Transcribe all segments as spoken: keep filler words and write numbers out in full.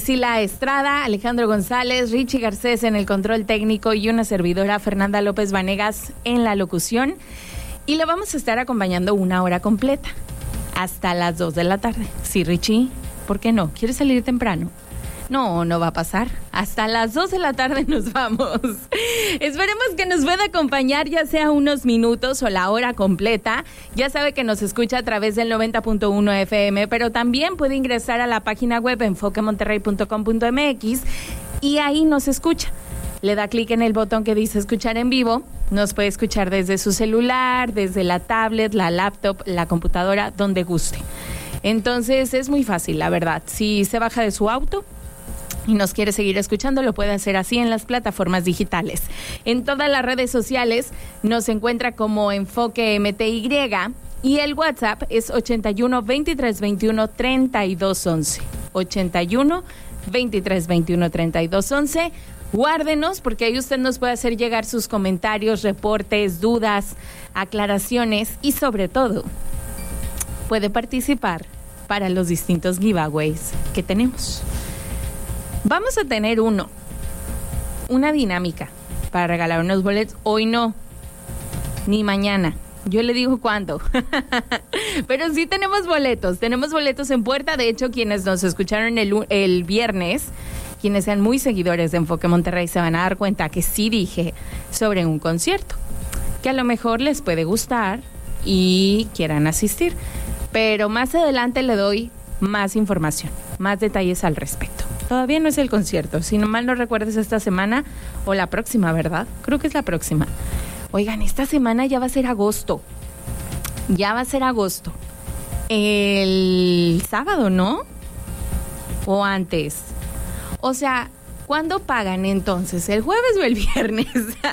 Sila Estrada, Alejandro González, Richie Garcés en el control técnico y una servidora, Fernanda López Vanegas, en la locución. Y le vamos a estar acompañando una hora completa, hasta las dos de la tarde. Sí, Richie, ¿por qué no? ¿Quieres salir temprano? No, no va a pasar. Hasta las dos de la tarde nos vamos. Esperemos que nos pueda acompañar ya sea unos minutos o la hora completa. Ya sabe que nos escucha a través del noventa punto uno F M, pero también puede ingresar a la página web enfoque monterrey punto com punto m x y ahí nos escucha. Le da clic en el botón que dice escuchar en vivo. Nos puede escuchar desde su celular, desde la tablet, la laptop, la computadora, donde guste. Entonces es muy fácil, la verdad. Si se baja de su auto y nos quiere seguir escuchando, lo puede hacer así en las plataformas digitales. En todas las redes sociales nos encuentra como Enfoque M T Y y el WhatsApp es ochenta y uno, veintitrés, veintiuno, treinta y dos once. ochenta y uno, veintitrés, veintiuno, treinta y dos once. Guárdenos porque ahí usted nos puede hacer llegar sus comentarios, reportes, dudas, aclaraciones y sobre todo puede participar para los distintos giveaways que tenemos. Vamos a tener uno, una dinámica para regalar unos boletos. Hoy no, ni mañana. Yo le digo cuándo. Pero sí tenemos boletos. Tenemos boletos en puerta. De hecho, quienes nos escucharon el, el viernes, quienes sean muy seguidores de Enfoque Monterrey, se van a dar cuenta que sí dije sobre un concierto, que a lo mejor les puede gustar y quieran asistir. Pero más adelante le doy más información, más detalles al respecto. Todavía no es el concierto, si no mal no recuerdes esta semana o la próxima, ¿verdad? Creo que es la próxima. Oigan, esta semana ya va a ser agosto. Ya va a ser agosto. El sábado, ¿no? O antes. O sea, ¿cuándo pagan entonces? ¿El jueves o el viernes?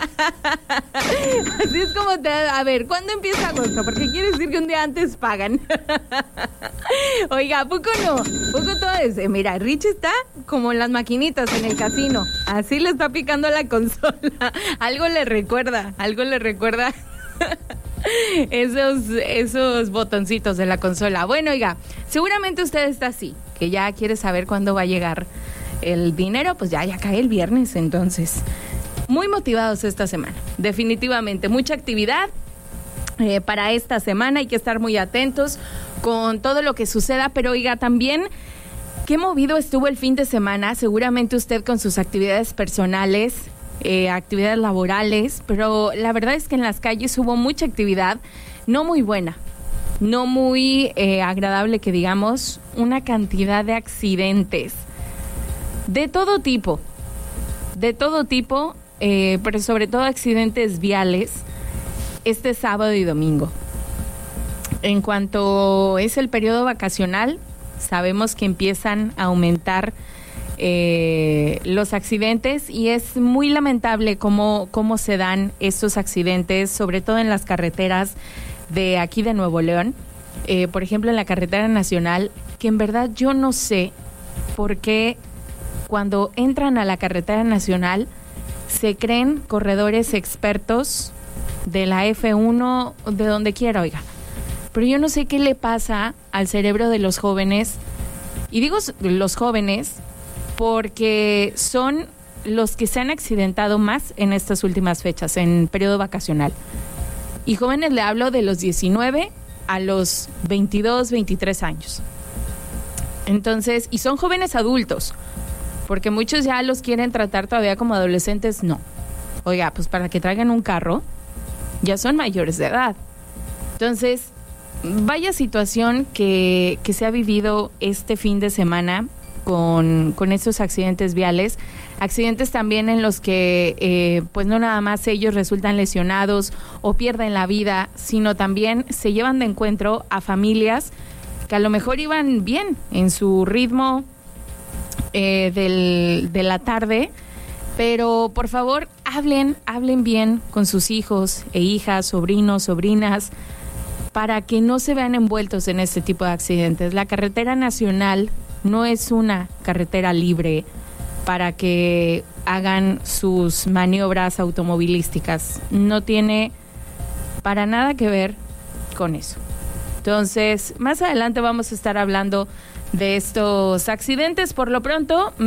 Así es como te... A ver, ¿cuándo empieza agosto? Porque quiere decir que un día antes pagan. Oiga, ¿a poco no? ¿A poco todo eso? Mira, Rich está como en las maquinitas en el casino. Así le está picando la consola. Algo le recuerda, algo le recuerda esos, esos botoncitos de la consola. Bueno, oiga, seguramente usted está así, que ya quiere saber cuándo va a llegar el dinero. Pues ya, ya cae el viernes, entonces. Muy motivados esta semana, definitivamente. Mucha actividad eh, para esta semana. Hay que estar muy atentos con todo lo que suceda. Pero oiga, también, qué movido estuvo el fin de semana. Seguramente usted con sus actividades personales, eh, actividades laborales. Pero la verdad es que en las calles hubo mucha actividad, no muy buena, no muy eh, agradable que digamos. Una cantidad de accidentes de todo tipo, de todo tipo, eh, pero sobre todo accidentes viales este sábado y domingo. En cuanto es el periodo vacacional, sabemos que empiezan a aumentar eh, los accidentes y es muy lamentable cómo, cómo se dan estos accidentes, sobre todo en las carreteras de aquí de Nuevo León. Eh, por ejemplo, en la carretera nacional, que en verdad yo no sé por qué cuando entran a la carretera nacional se creen corredores expertos de la F uno, de donde quiera, oiga. Pero yo no sé qué le pasa al cerebro de los jóvenes, y digo los jóvenes porque son los que se han accidentado más en estas últimas fechas, en periodo vacacional. Y jóvenes le hablo de los diecinueve a los veintidós, veintitrés años. Entonces, y son jóvenes adultos, porque muchos ya los quieren tratar todavía como adolescentes. No. Oiga, pues para que traigan un carro, ya son mayores de edad. Entonces, vaya situación que, que se ha vivido este fin de semana con, con estos accidentes viales. Accidentes también en los que, eh, pues no nada más ellos resultan lesionados o pierden la vida, sino también se llevan de encuentro a familias que a lo mejor iban bien en su ritmo Eh, del, de la tarde, pero por favor hablen, hablen bien con sus hijos e hijas, sobrinos, sobrinas, para que no se vean envueltos en este tipo de accidentes. La carretera nacional no es una carretera libre para que hagan sus maniobras automovilísticas. No tiene para nada que ver con eso. Entonces, más adelante vamos a estar hablando de estos accidentes. Por lo pronto